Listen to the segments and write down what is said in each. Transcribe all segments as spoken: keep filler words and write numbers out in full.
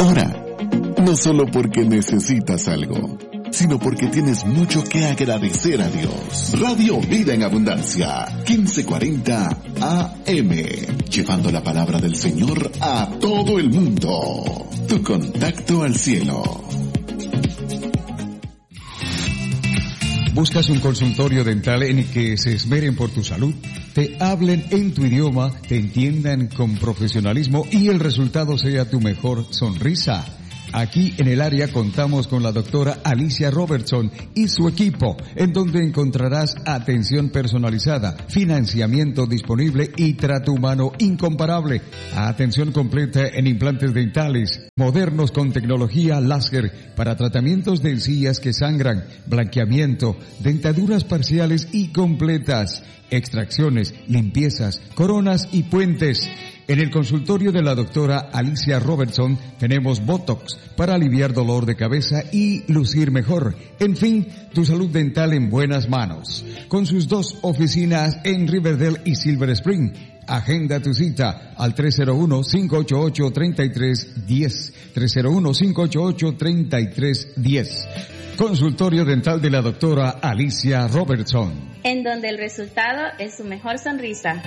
Ora, no solo porque necesitas algo, sino porque tienes mucho que agradecer a Dios. Radio Vida en Abundancia, quince cuarenta A M, llevando la palabra del Señor a todo el mundo. Tu contacto al cielo. ¿Buscas un consultorio dental en el que se esmeren por tu salud? Te hablen en tu idioma, te entiendan con profesionalismo y el resultado sea tu mejor sonrisa. Aquí en el área contamos con la doctora Alicia Robertson y su equipo, en donde encontrarás atención personalizada, financiamiento disponible y trato humano incomparable. Atención completa en implantes dentales, modernos con tecnología láser para tratamientos de encías que sangran, blanqueamiento, dentaduras parciales y completas, extracciones, limpiezas, coronas y puentes. En el consultorio de la doctora Alicia Robertson tenemos Botox para aliviar dolor de cabeza y lucir mejor. En fin, tu salud dental en buenas manos. Con sus dos oficinas en Riverdale y Silver Spring. Agenda tu cita al tres cero uno, cinco ocho ocho, tres tres uno cero. tres cero uno, cinco ocho ocho, tres tres uno cero. Consultorio dental de la doctora Alicia Robertson. En donde el resultado es su mejor sonrisa.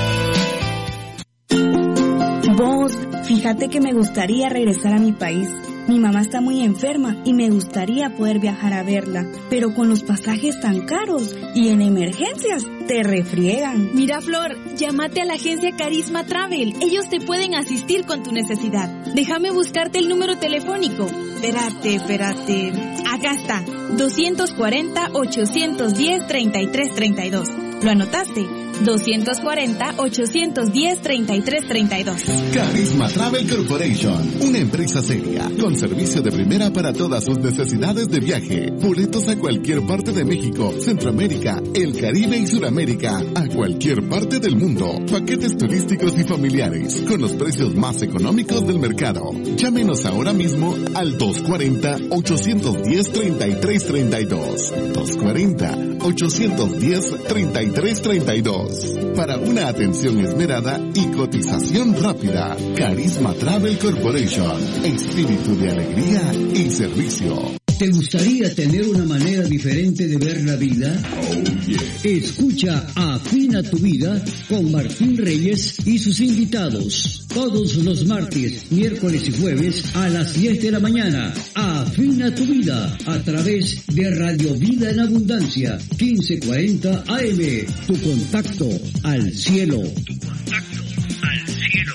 Vos, fíjate que me gustaría regresar a mi país. Mi mamá está muy enferma y me gustaría poder viajar a verla, pero con los pasajes tan caros y en emergencias te refriegan. Mira, Flor, llámate a la agencia Carisma Travel. Ellos te pueden asistir con tu necesidad. Déjame buscarte el número telefónico. Espérate, espérate. Acá está. dos cuarenta, ochocientos diez, treinta y tres treinta y dos. ¿Lo anotaste? dos cuarenta, ochocientos diez, treinta y tres treinta y dos. Carisma Travel Corporation, una empresa seria, con servicio de primera para todas sus necesidades de viaje. Boletos a cualquier parte de México, Centroamérica, el Caribe y Sudamérica, a cualquier parte del mundo. Paquetes turísticos y familiares, con los precios más económicos del mercado. Llámenos ahora mismo al dos cuarenta, ochocientos diez, treinta y tres treinta y dos. dos cuarenta, ochocientos diez, treinta y tres treinta y dos. Para una atención esmerada y cotización rápida. Carisma Travel Corporation. Espíritu de alegría y servicio. ¿Te gustaría tener una manera diferente de ver la vida? Oh, yeah. Escucha Afina tu Vida con Martín Reyes y sus invitados. Todos los martes, miércoles y jueves a las diez de la mañana. Afina tu Vida a través de Radio Vida en Abundancia, quince cuarenta A M. Tu contacto al cielo. Tu contacto al cielo.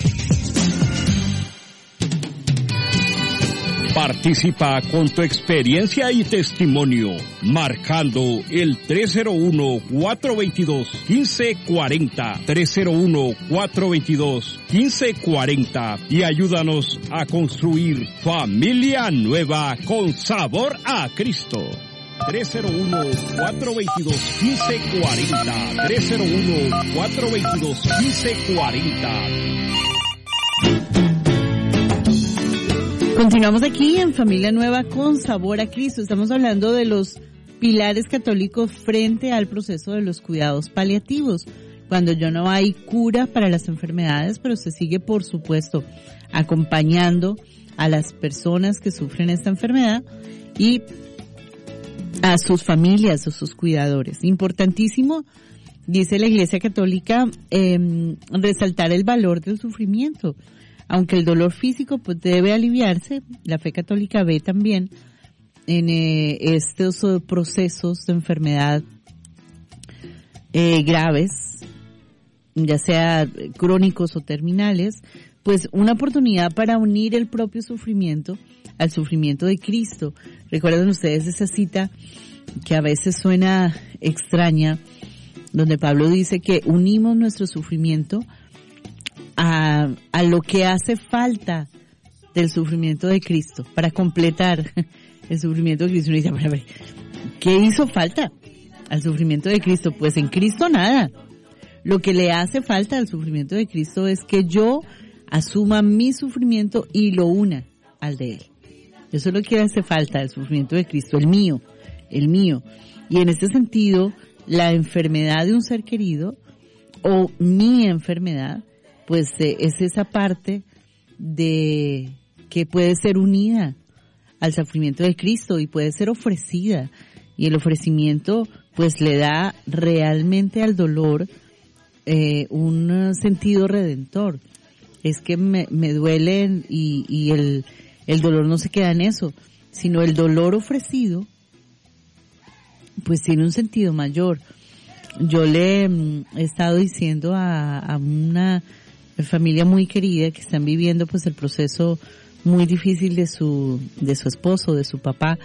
Participa con tu experiencia y testimonio, marcando el tres cero uno, cuatro dos dos, uno cinco cuatro cero, tres cero uno, cuatro dos dos, uno cinco cuatro cero y ayúdanos a construir familia nueva con sabor a Cristo. tres cero uno, cuatro dos dos, uno cinco cuatro cero, tres cero uno, cuatro dos dos, uno cinco cuatro cero. Continuamos aquí en Familia Nueva con Sabor a Cristo. Estamos hablando de los pilares católicos frente al proceso de los cuidados paliativos. Cuando ya no hay cura para las enfermedades, pero se sigue, por supuesto, acompañando a las personas que sufren esta enfermedad y a sus familias o sus cuidadores. Importantísimo, dice la Iglesia Católica, eh, resaltar el valor del sufrimiento. Aunque el dolor físico pues debe aliviarse, la fe católica ve también en eh, estos uh, procesos de enfermedad eh, graves, ya sea crónicos o terminales, pues una oportunidad para unir el propio sufrimiento al sufrimiento de Cristo. ¿Recuerdan ustedes esa cita que a veces suena extraña, donde Pablo dice que unimos nuestro sufrimiento a, a lo que hace falta del sufrimiento de Cristo, para completar el sufrimiento de Cristo? Uno dice, ¿qué hizo falta al sufrimiento de Cristo? Pues en Cristo nada. Lo que le hace falta al sufrimiento de Cristo es que yo asuma mi sufrimiento y lo una al de Él. Eso es lo que hace falta al sufrimiento de Cristo, el mío, el mío. Y en este sentido, la enfermedad de un ser querido, o mi enfermedad, pues eh, es esa parte de que puede ser unida al sufrimiento de Cristo y puede ser ofrecida. Y el ofrecimiento pues le da realmente al dolor eh, un sentido redentor. Es que me, me duele y, y el, el dolor no se queda en eso, sino el dolor ofrecido pues tiene un sentido mayor. Yo le mm, he estado diciendo a, a una familia muy querida que están viviendo pues el proceso muy difícil de su de su esposo, de su papá,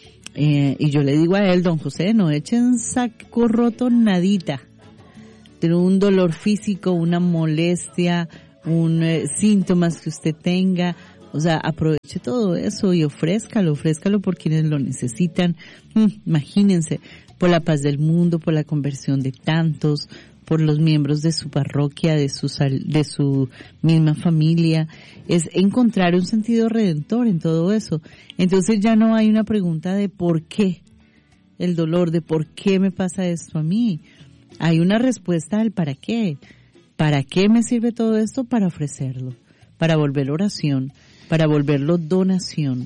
eh, y yo le digo a él, don José, no echen saco roto nadita, tiene un dolor físico, una molestia, un eh, síntomas que usted tenga, o sea, aproveche todo eso y ofrézcalo, ofrézcalo por quienes lo necesitan. Mm, imagínense, por la paz del mundo, por la conversión de tantos, por los miembros de su parroquia, de su de su misma familia. Es encontrar un sentido redentor en todo eso. Entonces ya no hay una pregunta de por qué el dolor, de por qué me pasa esto a mí. Hay una respuesta al para qué. ¿Para qué me sirve todo esto? Para ofrecerlo, para volver oración, para volverlo donación.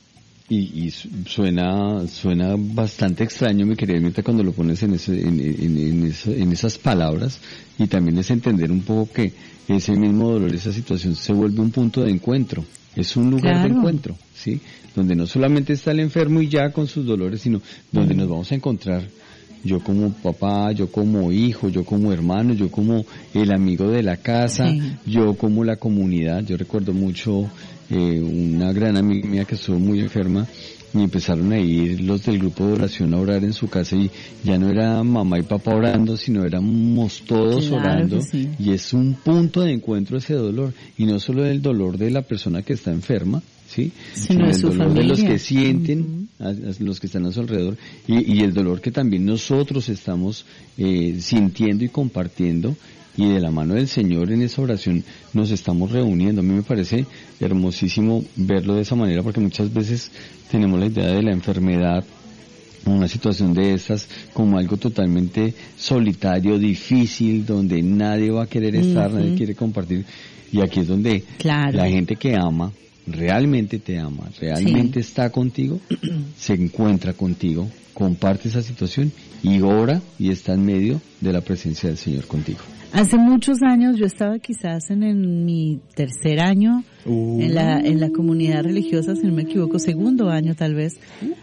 Y, y suena suena bastante extraño, mi querida Mirta, cuando lo pones en, ese, en, en, en, esa, en esas palabras, y también es entender un poco que ese mismo dolor, esa situación se vuelve un punto de encuentro, es un lugar claro. de encuentro, ¿sí? Donde no solamente está el enfermo y ya con sus dolores, sino donde mm. nos vamos a encontrar yo como papá, yo como hijo, yo como hermano, yo como el amigo de la casa, sí. yo como la comunidad. Yo recuerdo mucho eh, una gran amiga mía que estuvo muy enferma y empezaron a ir los del grupo de oración a orar en su casa, y ya no era mamá y papá orando, sino éramos todos claro orando, sí. y es un punto de encuentro ese dolor, y no solo el dolor de la persona que está enferma, ¿sí? Sino el dolor familia. de los que sienten, uh-huh. a, a los que están a su alrededor, y, y el dolor que también nosotros estamos eh, sintiendo y compartiendo, y de la mano del Señor en esa oración nos estamos reuniendo. A mí me parece hermosísimo verlo de esa manera, porque muchas veces tenemos la idea de la enfermedad, una situación de estas, como algo totalmente solitario, difícil, donde nadie va a querer estar, uh-huh. nadie quiere compartir, y aquí es donde claro. la gente que ama, realmente te ama, realmente sí. está contigo, se encuentra contigo, comparte esa situación y ora y está en medio de la presencia del Señor contigo. Hace muchos años, yo estaba quizás en, en mi tercer año uh. en la en la comunidad religiosa, si no me equivoco, segundo año tal vez,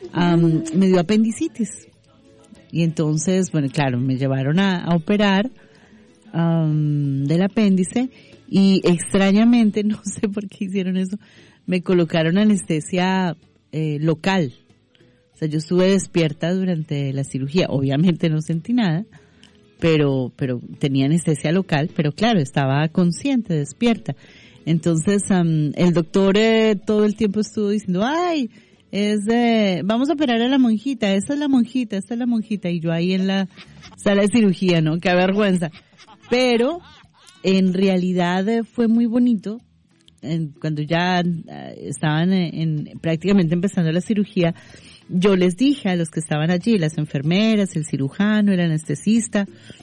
um, me dio apendicitis. Y entonces, bueno, claro, me llevaron a, a operar um, del apéndice, y extrañamente, no sé por qué hicieron eso, me colocaron anestesia eh, local. O sea, yo estuve despierta durante la cirugía, obviamente no sentí nada, pero pero tenía anestesia local, pero claro, estaba consciente, despierta. Entonces, um, el doctor eh, todo el tiempo estuvo diciendo, ay, es de, vamos a operar a la monjita, esta es la monjita, esta es la monjita, y yo ahí en la sala de cirugía, ¿no? Qué vergüenza. Pero, en realidad eh, fue muy bonito, en, cuando ya uh, estaban en, en, prácticamente empezando la cirugía, yo les dije a los que estaban allí, las enfermeras, el cirujano, el anestesista,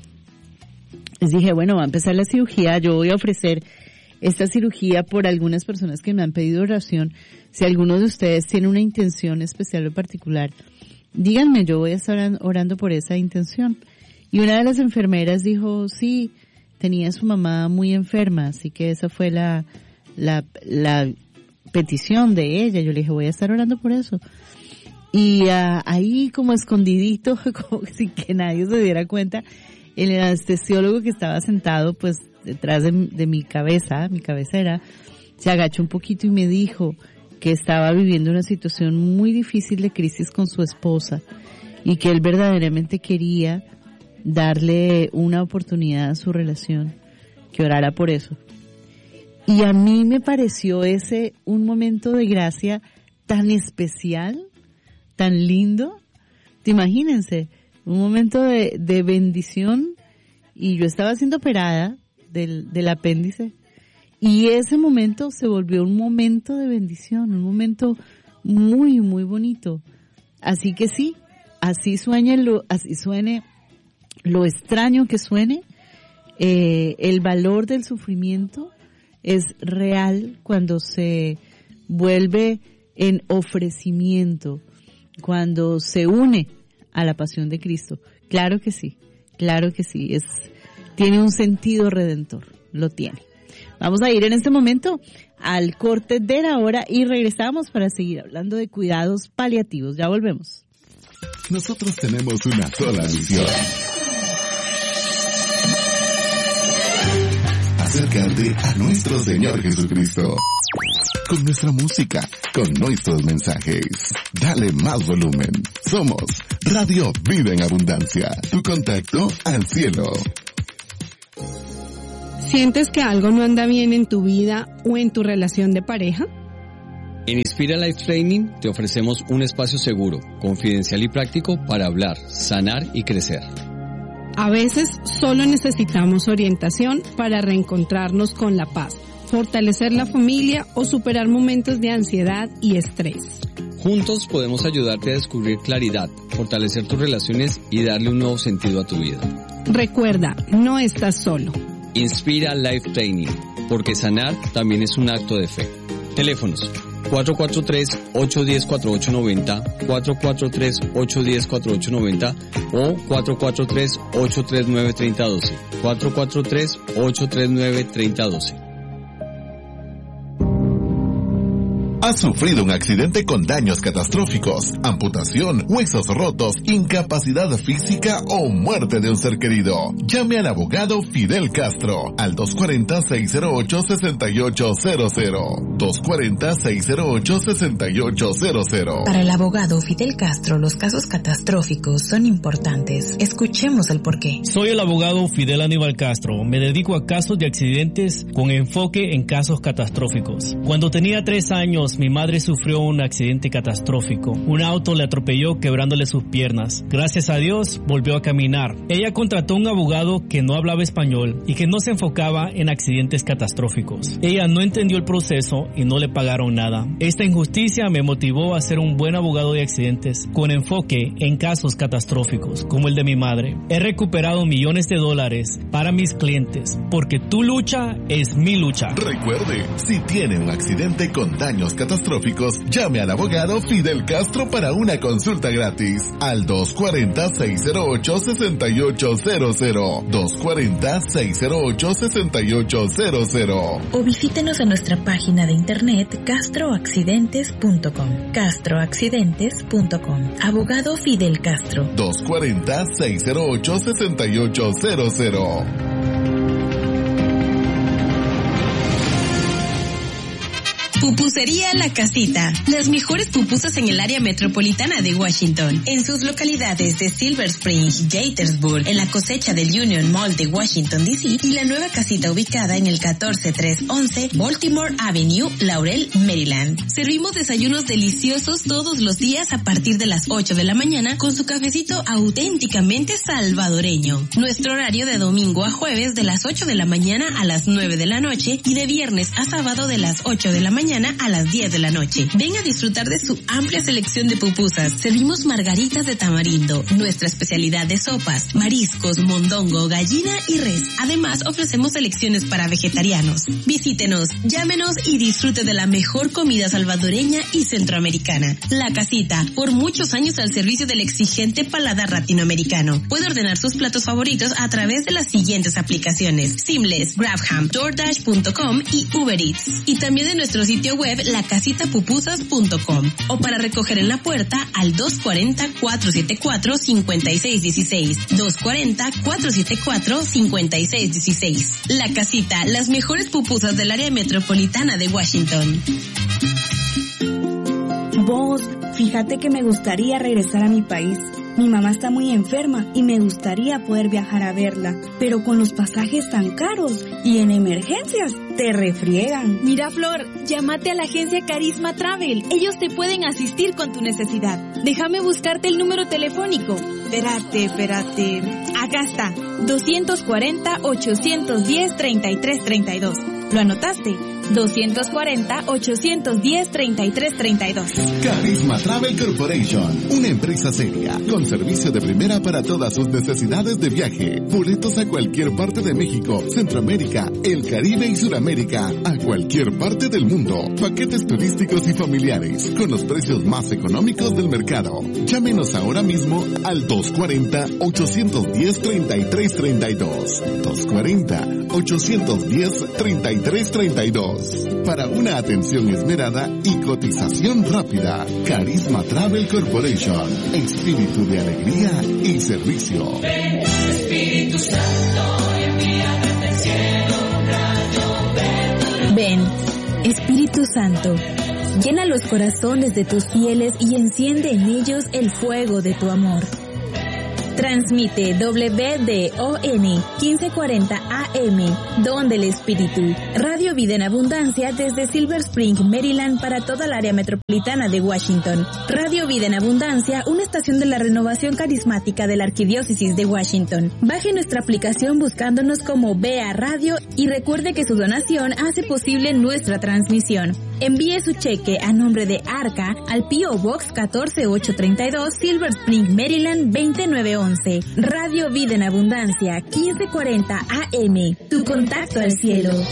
les dije, bueno, va a empezar la cirugía, yo voy a ofrecer esta cirugía por algunas personas que me han pedido oración. Si alguno de ustedes tiene una intención especial o particular, díganme, yo voy a estar orando por esa intención. Y una de las enfermeras dijo, sí, tenía a su mamá muy enferma, así que esa fue la, la, la petición de ella. Yo le dije, voy a estar orando por eso. Y uh, ahí como escondidito, como sin que nadie se diera cuenta, el anestesiólogo que estaba sentado pues detrás de, de mi cabeza, mi cabecera, se agachó un poquito y me dijo que estaba viviendo una situación muy difícil de crisis con su esposa y que él verdaderamente quería darle una oportunidad a su relación, que orara por eso. Y a mí me pareció ese un momento de gracia tan especial, tan lindo. Te imagínense, un momento de, de bendición, y yo estaba siendo operada del, del apéndice, y ese momento se volvió un momento de bendición, un momento muy, muy bonito. Así que sí, así sueñe lo, así suene, lo extraño que suene, eh, el valor del sufrimiento es real cuando se vuelve en ofrecimiento cuando se une a la pasión de Cristo. Claro que sí, claro que sí, es, tiene un sentido redentor, lo tiene. Vamos a ir en este momento al corte de la hora y regresamos para seguir hablando de cuidados paliativos. Ya volvemos. Nosotros tenemos una sola misión: acercarte a nuestro Señor Jesucristo. Con nuestra música, con nuestros mensajes. Dale más volumen. Somos Radio Vida en Abundancia. Tu contacto al cielo. ¿Sientes que algo no anda bien en tu vida o en tu relación de pareja? En Inspira Life Training te ofrecemos un espacio seguro, confidencial y práctico para hablar, sanar y crecer. A veces solo necesitamos orientación para reencontrarnos con la paz, fortalecer la familia o superar momentos de ansiedad y estrés. Juntos podemos ayudarte a descubrir claridad, fortalecer tus relaciones y darle un nuevo sentido a tu vida. Recuerda, no estás solo. Inspira Life Training, porque sanar también es un acto de fe. Teléfonos: cuatro cuatro tres, ocho uno cero, cuatro ocho nueve cero, cuatro cuatro tres, ocho uno cero, cuatro ocho nueve cero o cuatro cuatro tres, ocho tres nueve, tres cero uno dos, cuatro cuatro tres, ocho tres nueve, tres cero uno dos. ¿Has sufrido un accidente con daños catastróficos, amputación, huesos rotos, incapacidad física o muerte de un ser querido? Llame al abogado Fidel Castro al dos cuatro cero, seis cero ocho, seis ocho cero cero. dos cuatro cero, seis cero ocho, seis ocho cero cero. Para el abogado Fidel Castro, los casos catastróficos son importantes. Escuchemos el porqué. Soy el abogado Fidel Aníbal Castro. Me dedico a casos de accidentes con enfoque en casos catastróficos. Cuando tenía tres años, mi madre sufrió un accidente catastrófico. Un auto le atropelló quebrándole sus piernas. Gracias a Dios, volvió a caminar. Ella contrató un abogado que no hablaba español y que no se enfocaba en accidentes catastróficos. Ella no entendió el proceso y no le pagaron nada. Esta injusticia me motivó a ser un buen abogado de accidentes con enfoque en casos catastróficos, como el de mi madre. He recuperado millones de dólares para mis clientes, porque tu lucha es mi lucha. Recuerde, si tiene un accidente con daños catastróficos, catastróficos, llame al abogado Fidel Castro para una consulta gratis al dos cuatro cero, seis cero ocho, seis ocho cero cero, dos cuatro cero, seis cero ocho, seis ocho cero cero. O visítenos en nuestra página de internet castroaccidentes punto com. castroaccidentes punto com. Abogado Fidel Castro. dos cuatro cero, seis cero ocho, seis ocho cero cero. Pupusería La Casita. Las mejores pupusas en el área metropolitana de Washington. En sus localidades de Silver Spring, Gaithersburg, en la cosecha del Union Mall de Washington, D C y la nueva casita ubicada en el catorce trescientos once Baltimore Avenue, Laurel, Maryland. Servimos desayunos deliciosos todos los días a partir de las ocho de la mañana con su cafecito auténticamente salvadoreño. Nuestro horario de domingo a jueves de las ocho de la mañana a las nueve de la noche y de viernes a sábado de las ocho de la mañana a las diez de la noche. Ven a disfrutar de su amplia selección de pupusas. Servimos margaritas de tamarindo, nuestra especialidad de sopas, mariscos, mondongo, gallina y res. Además, ofrecemos selecciones para vegetarianos. Visítenos, llámenos y disfrute de la mejor comida salvadoreña y centroamericana. La Casita, por muchos años al servicio del exigente paladar latinoamericano. Puede ordenar sus platos favoritos a través de las siguientes aplicaciones: Seamless, Grabham, DoorDash punto com y Uber Eats. Y también de nuestro sitio web la casita pupusas punto com o para recoger en la puerta al dos cuatro cero, cuatro siete cuatro, cinco seis uno seis, dos cuatro cero, cuatro siete cuatro, cinco seis uno seis. La Casita, las mejores pupusas del área metropolitana de Washington. Vos, fíjate que me gustaría regresar a mi país. Mi mamá está muy enferma y me gustaría poder viajar a verla, pero con los pasajes tan caros y en emergencias te refriegan. Mira, Flor, llámate a la agencia Carisma Travel. Ellos te pueden asistir con tu necesidad. Déjame buscarte el número telefónico. Espérate, espérate. Acá está. dos cuatro cero, ocho uno cero, tres tres tres dos. ¿Lo anotaste? dos cuarenta, ochocientos diez, treinta y tres treinta y dos. Carisma Travel Corporation, una empresa seria, con servicio de primera para todas sus necesidades de viaje. Boletos a cualquier parte de México, Centroamérica, el Caribe y Suramérica, a cualquier parte del mundo. Paquetes turísticos y familiares, con los precios más económicos del mercado. Llámenos ahora mismo al dos cuarenta, ochocientos diez, treinta y tres treinta y dos. dos cuarenta, ochocientos diez, treinta y tres treinta y dos. Para una atención esmerada y cotización rápida. Carisma Travel Corporation. Espíritu de alegría y servicio. Ven, Espíritu Santo, envíame del cielo un rayo verde. Ven, Espíritu Santo, llena los corazones de tus fieles y enciende en ellos el fuego de tu amor. Transmite W D O N quince cuarenta A M, Don del Espíritu, Radio Vida en Abundancia desde Silver Spring, Maryland, para toda el área metropolitana de Washington. Radio Vida en Abundancia, una estación de la renovación carismática de la Arquidiócesis de Washington. Baje nuestra aplicación buscándonos como B A Radio y recuerde que su donación hace posible nuestra transmisión. Envíe su cheque a nombre de Arca al P O Box catorce ochocientos treinta y dos, Silver Spring, Maryland veinte nueve once. Radio Vida en Abundancia quince cuarenta A M. Tu contacto al cielo.